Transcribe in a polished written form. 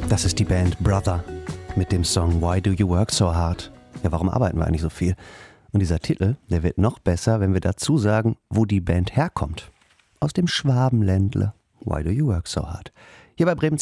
Das ist die Band Brother mit dem Song Why Do You Work So Hard? Ja, warum arbeiten wir eigentlich so viel? Und dieser Titel, der wird noch besser, wenn wir dazu sagen, wo die Band herkommt. Aus dem Schwabenländle. Why Do You Work So Hard? Hier bei Bremen